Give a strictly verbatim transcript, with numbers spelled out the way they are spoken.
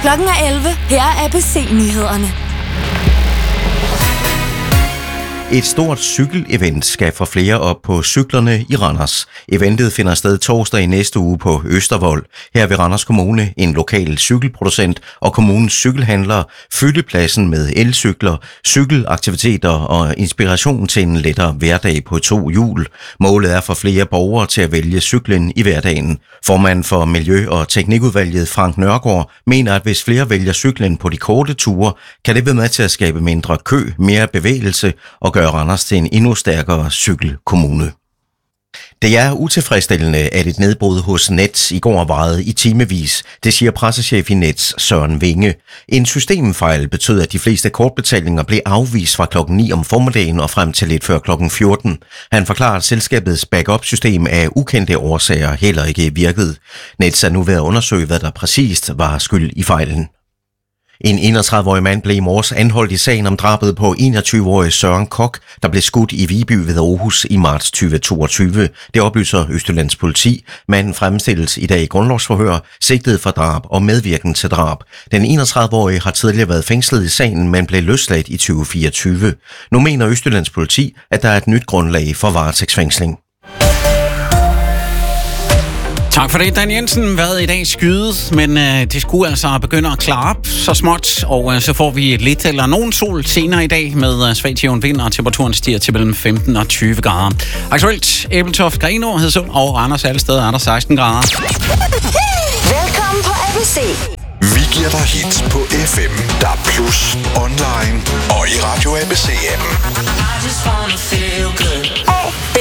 Klokken er elleve. Her er A B C-nyhederne. Et stort cykelevent skal få flere op på cyklerne i Randers. Eventet finder sted torsdag i næste uge på Østervold. Her vil Randers Kommune, en lokal cykelproducent og kommunens cykelhandlere fylde pladsen med elcykler, cykelaktiviteter og inspiration til en lettere hverdag på to hjul. Målet er for flere borgere til at vælge cyklen i hverdagen. Formanden for Miljø- og Teknikudvalget Frank Nørgaard mener, at hvis flere vælger cyklen på de korte ture, kan det være med til at skabe mindre kø, mere bevægelse og gøre Randers til en endnu stærkere cykelkommune. Det er utilfredsstillende, at et nedbrud hos Nets i går varede i timevis. Det siger pressechef i Nets, Søren Vinge. En systemfejl betød, at de fleste kortbetalinger blev afvist fra klokken ni om formiddagen og frem til lidt før klokken fjorten. Han forklarer, at selskabets backup-system af ukendte årsager heller ikke virkede. Nets er nu ved at undersøge, hvad der præcist var skyld i fejlen. En enogtredive-årig mand blev i morges anholdt i sagen om drabet på enogtyve-årige Søren Kok, der blev skudt i Viby ved Aarhus i marts tyve toogtyve. Det oplyser Østjyllands politi. Manden fremstilles i dag i grundlovsforhør, sigtet for drab og medvirken til drab. Den enogtredive-årige har tidligere været fængslet i sagen, men blev løsladt i tyve fireogtyve. Nu mener Østjyllands politi, at der er et nyt grundlag for varetægtsfængsling. Tak for det, Dan Jensen. Hvad i dag skydet, men øh, det skulle altså begynde at klare op så småt, og øh, så får vi lidt eller nogen sol senere i dag med øh, svag til jævn vind, og temperaturen stiger til mellem femten og tyve grader. Aktuelt Ebeltoft, Grenaa, Hedsund og Randers alle steder er der seksten grader. Velkommen på A B C. Vi giver dig hits på F M, D A B plus, online og i Radio A B C-appen. A B